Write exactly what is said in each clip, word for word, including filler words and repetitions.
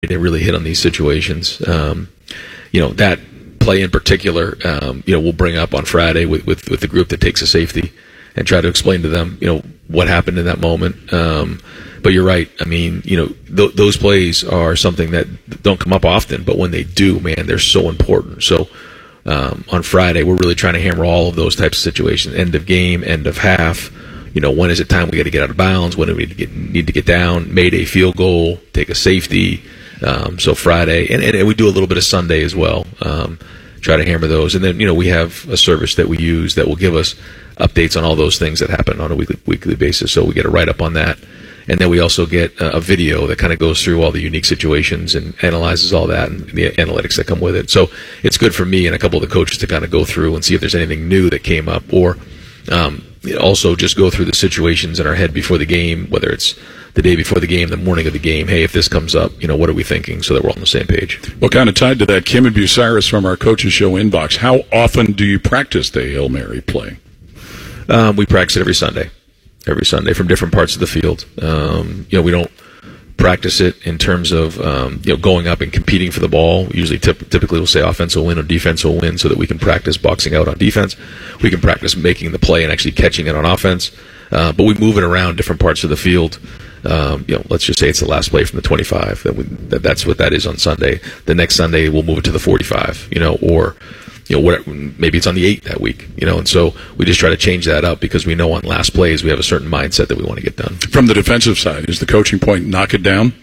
they really hit on these situations. Um, you know, that play in particular, um, you know, we'll bring up on Friday with, with, with the group that takes a safety and try to explain to them, you know, what happened in that moment. Um, but you're right. I mean, you know, th- those plays are something that don't come up often, but when they do, man, they're so important. So um, on Friday, we're really trying to hammer all of those types of situations: end of game, end of half. You know, when is it time we got to get out of bounds? When do we need to get, need to get down? Mayday field goal, take a safety. Um, so Friday, and, and we do a little bit of Sunday as well. Um, try to hammer those, and then you know we have a service that we use that will give us updates on all those things that happen on a weekly weekly basis. So we get a write up on that, and then we also get a, a video that kind of goes through all the unique situations and analyzes all that and the analytics that come with it. So it's good for me and a couple of the coaches to kind of go through and see if there's anything new that came up, or um, also just go through the situations in our head before the game, whether it's the day before the game, the morning of the game. Hey, if this comes up, you know, what are we thinking, so that we're all on the same page. Well, kind of tied to that, Kim and Bucyrus from our Coaches Show inbox, how often do you practice the Hail Mary play? Um, we practice it every Sunday, every Sunday from different parts of the field. Um, you know, we don't practice it in terms of um, you know going up and competing for the ball. Usually, tip- typically, we'll say offense will win or defense will win, so that we can practice boxing out on defense. We can practice making the play and actually catching it on offense. Uh, but we move it around different parts of the field. Um, you know, let's just say it's the last play from the twenty-five. That, we, that that's what that is on Sunday. The next Sunday we'll move it to the forty-five. You know, or you know, what, maybe it's on the eight that week. You know, and so we just try to change that up because we know on last plays we have a certain mindset that we want to get done. From the defensive side, is the coaching point knock it down?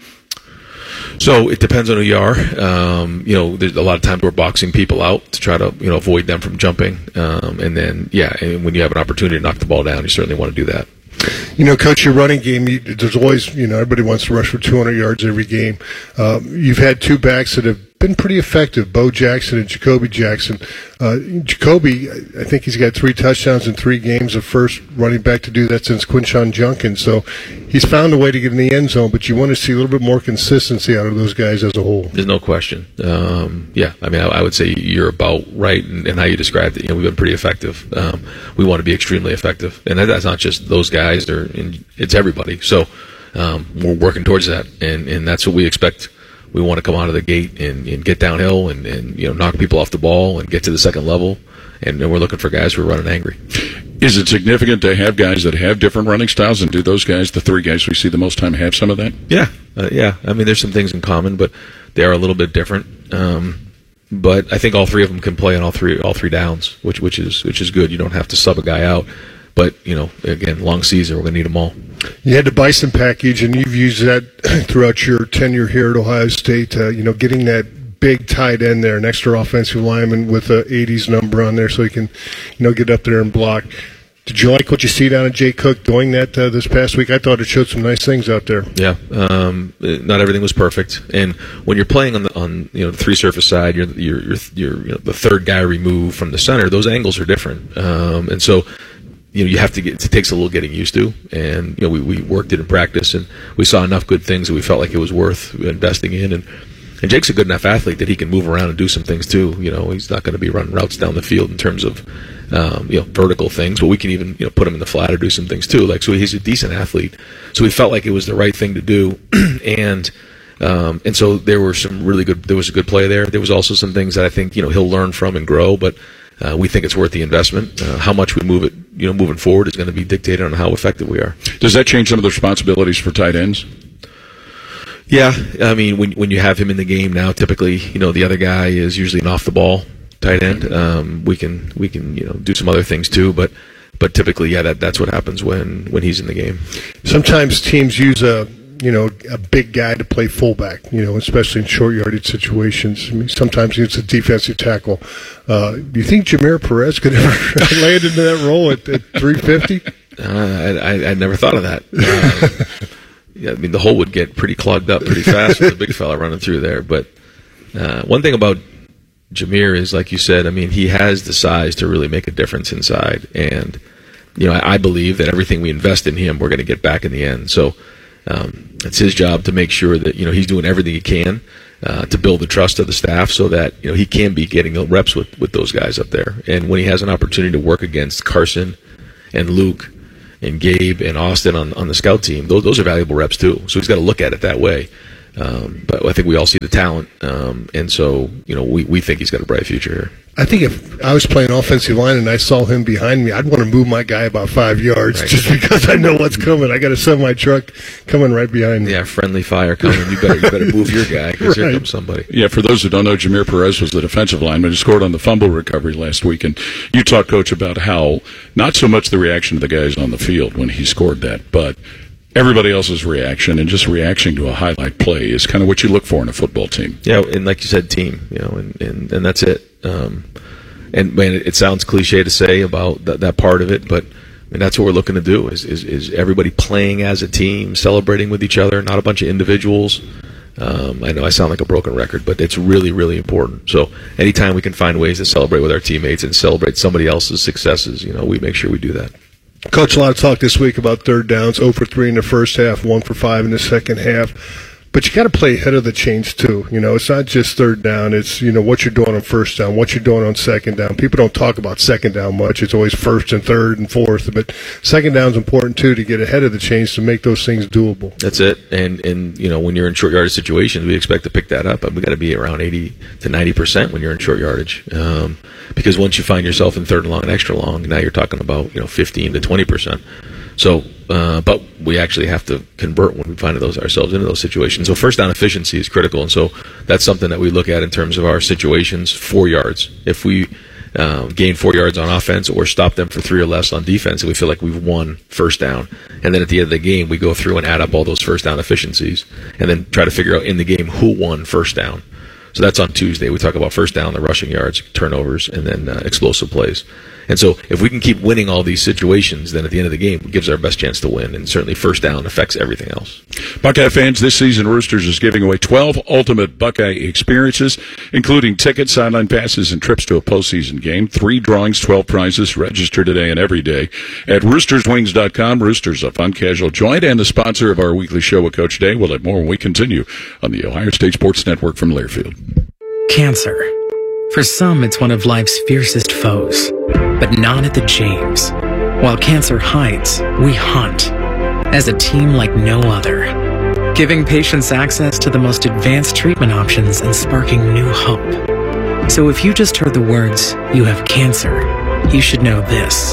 So it depends on who you are. Um, you know, there's a lot of times we're boxing people out to try to you know avoid them from jumping. Um, and then yeah, and when you have an opportunity to knock the ball down, you certainly want to do that. You know, Coach, your running game, you, there's always, you know, everybody wants to rush for two hundred yards every game. Um, you've had two backs that have been pretty effective, Bo Jackson and Jacoby Jackson. Uh, Jacoby, I think he's got three touchdowns in three games, the first running back to do that since Quinshon Judkins. So he's found a way to get in the end zone, but you want to see a little bit more consistency out of those guys as a whole. There's no question. Um, yeah, I mean, I, I would say you're about right in, in how you described it. You know, we've been pretty effective. Um, we want to be extremely effective, and that, that's not just those guys. They're in, it's everybody. So um, we're working towards that, and, and that's what we expect. We want to come out of the gate and, and get downhill and, and you know knock people off the ball and get to the second level, and, and we're looking for guys who are running angry. Is it significant to have guys that have different running styles, and do those guys, the three guys we see the most time, have some of that? Yeah, uh, yeah. I mean, there's some things in common, but they are a little bit different. Um, but I think all three of them can play on all three all three downs, which which is which is good. You don't have to sub a guy out. But, you know, again, long season, we're going to need them all. You had the Bison package, and you've used that throughout your tenure here at Ohio State, uh, you know, getting that big tight end there, an extra offensive lineman with a eighties number on there so he can, you know, get up there and block. Did you like what you see down at Jay Cook doing that uh, this past week? I thought it showed some nice things out there. Yeah, um, not everything was perfect, and when you're playing on the on you know the three surface side, you're you're you're, you're you know, the third guy removed from the center. Those angles are different, um, and so. You know, you have to get. It takes a little getting used to, and you know, we, we worked it in practice, and we saw enough good things that we felt like it was worth investing in. And and Jake's a good enough athlete that he can move around and do some things too. You know, he's not going to be running routes down the field in terms of um, you know vertical things, but we can even you know put him in the flat or do some things too. Like so, he's a decent athlete. So we felt like it was the right thing to do, and. Um, and so there were some really good. There was a good play there. There was also some things that I think you know he'll learn from and grow, but. Uh, we think it's worth the investment. Uh, how much we move it, you know, moving forward is going to be dictated on how effective we are. Does that change some of the responsibilities for tight ends? Yeah, I mean, when when you have him in the game now, typically, you know, the other guy is usually an off the ball tight end. Um, we can we can you know do some other things too, but but typically, yeah, that that's what happens when when he's in the game. Sometimes teams use a. you know, a big guy to play fullback, you know, especially in short yardage situations. I mean, sometimes it's a defensive tackle. Uh, do you think Jameer Perez could ever land into that role at, at three fifty? Uh, I, I, I never thought of that. Uh, yeah, I mean, the hole would get pretty clogged up pretty fast with the big fella running through there. But uh, one thing about Jameer is, like you said, I mean, he has the size to really make a difference inside. And, you know, I, I believe that everything we invest in him, we're going to get back in the end. So, Um, it's his job to make sure that you know he's doing everything he can uh, to build the trust of the staff, so that you know he can be getting reps with, with those guys up there. And when he has an opportunity to work against Carson and Luke and Gabe and Austin on, on the scout team, those those are valuable reps too. So he's got to look at it that way. Um, but I think we all see the talent, um, and so you know we, we think he's got a bright future here. I think if I was playing offensive line and I saw him behind me, I'd want to move my guy about five yards right. just because I know what's coming. I got a semi-truck coming right behind me. Yeah, friendly fire coming. You better you better move your guy because right. here comes somebody. Yeah, for those who don't know, Jameer Perez was the defensive lineman who scored on the fumble recovery last week. And you talked, Coach, about how not so much the reaction of the guys on the field when he scored that, but everybody else's reaction and just reaction to a highlight play is kind of what you look for in a football team. Yeah, and like you said, team, you know, and, and, and that's it. Um, and man, it, it sounds cliche to say about that, that part of it, but I mean, that's what we're looking to do is, is, is everybody playing as a team, celebrating with each other, not a bunch of individuals. Um, I know I sound like a broken record, but it's really, really important. So anytime we can find ways to celebrate with our teammates and celebrate somebody else's successes, you know, we make sure we do that. Coach, a lot of talk this week about third downs, zero for three in the first half, one for five in the second half. But you got to play ahead of the chains too. You know, it's not just third down. It's, you know, what you're doing on first down, what you're doing on second down. People don't talk about second down much. It's always first and third and fourth. But second down is important too to get ahead of the chains to make those things doable. That's it. And, and you know, when you're in short yardage situations, we expect to pick that up. But we got to be around eighty to ninety percent when you're in short yardage. Um, because once you find yourself in third and long and extra long, now you're talking about, you know, fifteen to twenty percent. So, uh, but we actually have to convert when we find those ourselves into those situations. So first down efficiency is critical, and so that's something that we look at in terms of our situations. Four yards. If we uh, gain four yards on offense or stop them for three or less on defense, and we feel like we've won first down, and then at the end of the game we go through and add up all those first down efficiencies, and then try to figure out in the game who won first down. So that's on Tuesday. We talk about first down, the rushing yards, turnovers, and then uh, explosive plays. And so if we can keep winning all these situations, then at the end of the game, it gives our best chance to win. And certainly first down affects everything else. Buckeye fans, this season Roosters is giving away twelve ultimate Buckeye experiences, including tickets, sideline passes, and trips to a postseason game. Three drawings, twelve prizes. Register today and every day at roosters wings dot com. Roosters, a fun, casual joint, and the sponsor of our weekly show with Coach Day. We'll have more when we continue on the Ohio State Sports Network from Learfield. Cancer. For some, it's one of life's fiercest foes, but not at the James. While cancer hides, we hunt as a team like no other, giving patients access to the most advanced treatment options and sparking new hope. So if you just heard the words, "you have cancer," you should know this.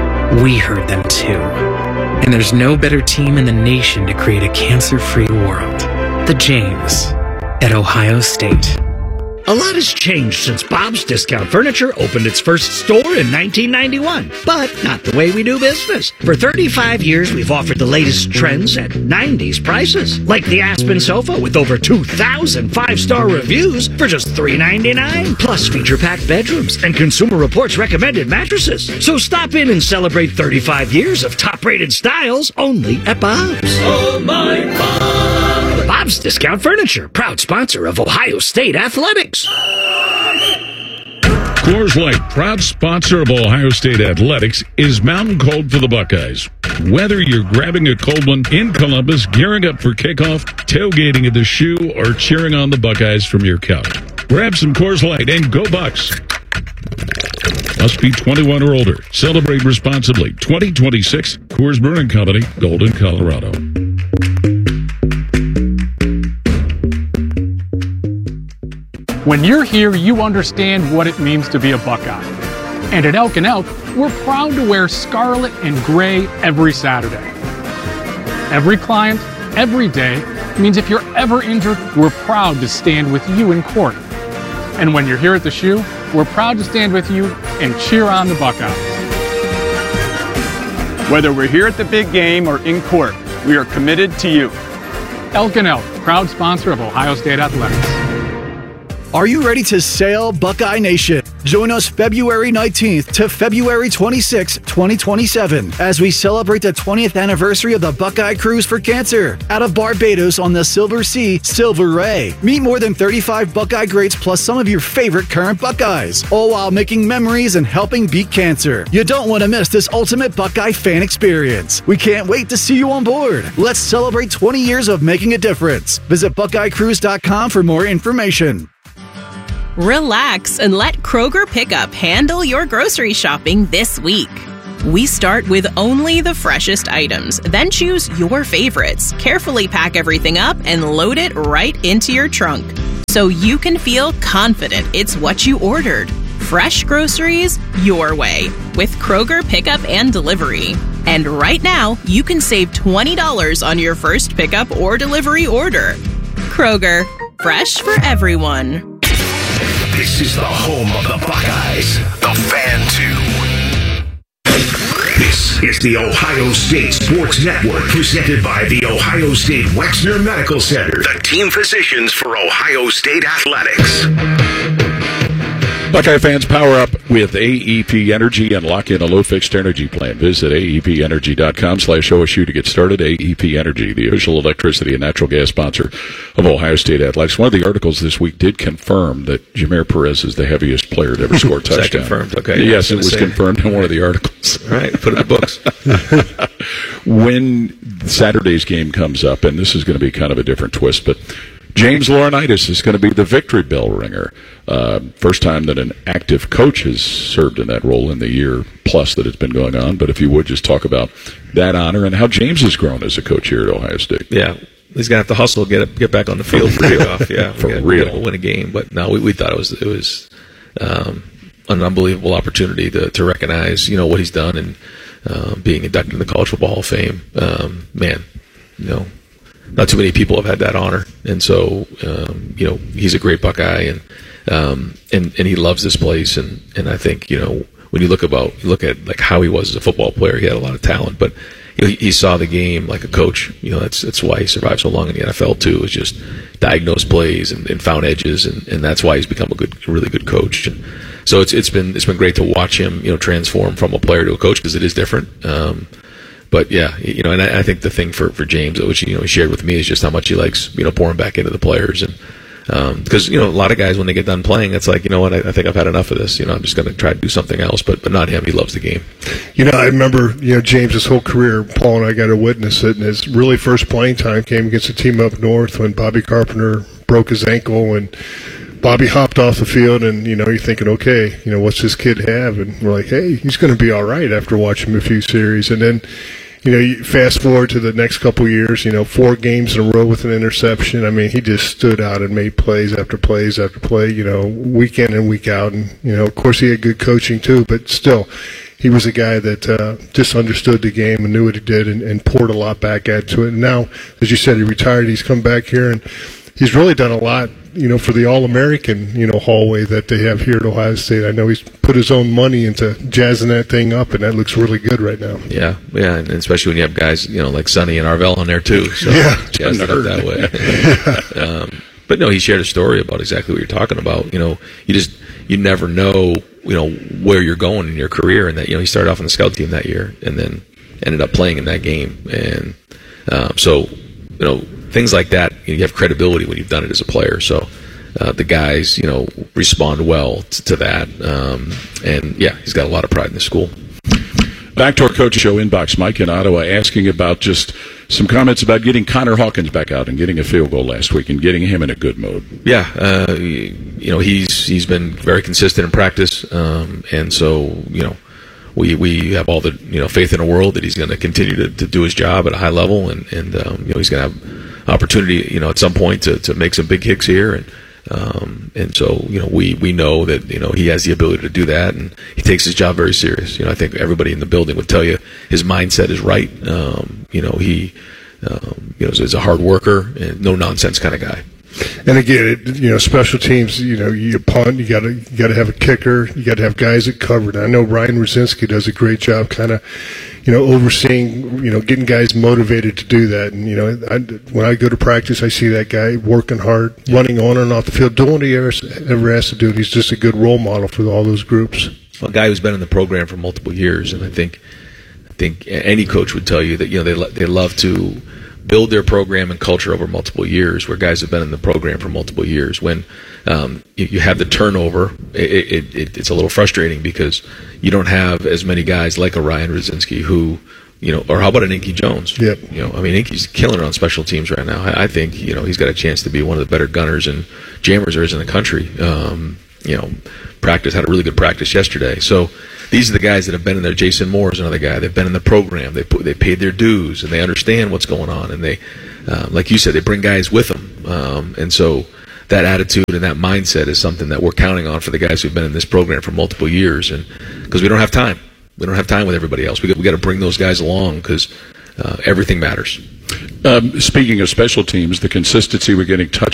We heard them too. And there's no better team in the nation to create a cancer-free world. The James at Ohio State. A lot has changed since Bob's Discount Furniture opened its first store in nineteen ninety-one, but not the way we do business. For thirty-five years, we've offered the latest trends at nineties prices, like the Aspen sofa with over two thousand five-star reviews for just three ninety-nine, plus feature-packed bedrooms and Consumer Reports recommended mattresses. So stop in and celebrate thirty-five years of top-rated styles only at Bob's. Oh, my Bob! Bob's Discount Furniture, proud sponsor of Ohio State Athletics. Coors Light, proud sponsor of Ohio State Athletics, is mountain cold for the Buckeyes. Whether you're grabbing a cold one in Columbus, gearing up for kickoff, tailgating at the Shoe, or cheering on the Buckeyes from your couch, grab some Coors Light and go Bucks. Must be twenty-one or older. Celebrate responsibly. twenty twenty-six, Coors Brewing Company, Golden, Colorado. When you're here, you understand what it means to be a Buckeye. And at Elk and Elk, we're proud to wear scarlet and gray every Saturday. Every client, every day, means if you're ever injured, we're proud to stand with you in court. And when you're here at the Shoe, we're proud to stand with you and cheer on the Buckeyes. Whether we're here at the big game or in court, we are committed to you. Elk and Elk, proud sponsor of Ohio State Athletics. Are you ready to sail, Buckeye Nation? Join us February nineteenth to February twenty-sixth, twenty twenty-seven, as we celebrate the twentieth anniversary of the Buckeye Cruise for Cancer out of Barbados on the Silver Sea, Silver Ray. Meet more than thirty-five Buckeye greats plus some of your favorite current Buckeyes, all while making memories and helping beat cancer. You don't want to miss this ultimate Buckeye fan experience. We can't wait to see you on board. Let's celebrate twenty years of making a difference. Visit buckeye cruise dot com for more information. Relax and let Kroger Pickup handle your grocery shopping this week. We start with only the freshest items, then choose your favorites, carefully pack everything up, and load it right into your trunk, so you can feel confident it's what you ordered. Fresh groceries your way with Kroger Pickup and Delivery. And right now, you can save twenty dollars on your first pickup or delivery order. Kroger, fresh for everyone. This is the home of the Buckeyes, the Fan two. This is the Ohio State Sports Network, presented by the Ohio State Wexner Medical Center, the team physicians for Ohio State Athletics. Buckeye fans, power up with A E P Energy and lock in a low-fixed energy plan. Visit A E P energy dot com slash O S U to get started. A E P Energy, the official electricity and natural gas sponsor of Ohio State Athletics. One of the articles this week did confirm that Jameer Perez is the heaviest player to ever score a touchdown. Is that confirmed? Okay. Yes, it was say. confirmed in one of the articles. All right, put it in the books. When Saturday's game comes up, and this is going to be kind of a different twist, but James Laurinaitis is going to be the victory bell ringer. Uh, first time that an active coach has served in that role in the year plus that it's been going on. But if you would just talk about that honor and how James has grown as a coach here at Ohio State. Yeah, he's going to have to hustle, get get back on the field for kickoff. Yeah, for gotta, real, gotta win a game. But no, we, we thought it was it was um, an unbelievable opportunity to to recognize you know what he's done and uh, being inducted in the College Football Hall of Fame. Um, man, you know. Not too many people have had that honor, and so um, you know he's a great Buckeye, and um, and and he loves this place, and, and I think you know when you look about you look at like how he was as a football player, he had a lot of talent, but you know, he, he saw the game like a coach. You know that's that's why he survived so long in the N F L too. Is just diagnosed plays and, and found edges, and, and that's why he's become a good, really good coach. And so it's it's been it's been great to watch him you know transform from a player to a coach because it is different. Um, But yeah, you know, and I, I think the thing for, for James, which you know he shared with me, is just how much he likes you know pouring back into the players, and um, because you know a lot of guys when they get done playing, it's like you know what, I, I think I've had enough of this. You know, I'm just going to try to do something else. But but not him. He loves the game. You know, I remember you know James' his whole career. Paul and I got to witness it, and his really first playing time came against a team up north when Bobby Carpenter broke his ankle and Bobby hopped off the field, and, you know, you're thinking, okay, you know, what's this kid have? And we're like, hey, he's going to be all right after watching him a few series. And then, you know, you fast forward to the next couple years, you know, four games in a row with an interception. I mean, he just stood out and made plays after plays after play, you know, week in and week out. And, you know, of course he had good coaching too, but still, he was a guy that uh, just understood the game and knew what he did and, and poured a lot back into it. And now, as you said, he retired. He's come back here, and he's really done a lot, you know, for the All-American, you know, hallway that they have here at Ohio State. I know he's put his own money into jazzing that thing up, and that looks really good right now. Yeah, yeah, and especially when you have guys, you know, like Sonny and Arvell on there too. So yeah, jazz it up that way. um, but no, he shared a story about exactly what you're talking about. You know, you just you never know, you know, where you're going in your career, and that you know he started off on the scout team that year, and then ended up playing in that game, and um, so you know. Things like that, you have credibility when you've done it as a player. So uh, the guys, you know, respond well to, to that. Um, and, yeah, he's got a lot of pride in the school. Back to our Coach Show inbox. Mike in Ottawa asking about just some comments about getting Connor Hawkins back out and getting a field goal last week and getting him in a good mode. Yeah, uh, you know, he's he's been very consistent in practice. Um, and so, you know, We we have all the you know faith in the world that he's going to continue to, to do his job at a high level, and and um, you know he's going to have opportunity you know at some point to, to make some big kicks here, and um, and so you know we, we know that you know he has the ability to do that, and he takes his job very serious. You know I think everybody in the building would tell you his mindset is right. Um, you know he um, you know is, is a hard worker and no nonsense kind of guy. And again, it, you know, special teams, you know, you punt, you got to you got to have a kicker, you got to have guys that cover it. I know Ryan Rosinski does a great job kind of, you know, overseeing, you know, getting guys motivated to do that. And, you know, I, when I go to practice, I see that guy working hard, running on and off the field, doing what he ever, ever has to do. He's just a good role model for all those groups. A guy who's been in the program for multiple years, and I think I think any coach would tell you that, you know, they they love to build their program and culture over multiple years, where guys have been in the program for multiple years. When um, you, you have the turnover, it, it, it, it's a little frustrating because you don't have as many guys like a Ryan Rosinski who, you know, or how about an Inky Jones? Yep. You know, I mean, Inky's killing it on special teams right now. I, I think, you know, he's got a chance to be one of the better gunners and jammers there is in the country. Um, you know, practice, had a really good practice yesterday. So these are the guys that have been in there. Jason Moore is another guy. They've been in the program. They put, they paid their dues, and they understand what's going on. And they, uh, like you said, they bring guys with them. Um, and so that attitude and that mindset is something that we're counting on for the guys who've been in this program for multiple years. And because we don't have time. We don't have time with everybody else. We got, we got to bring those guys along because uh, everything matters. Um, speaking of special teams, the consistency we're getting touch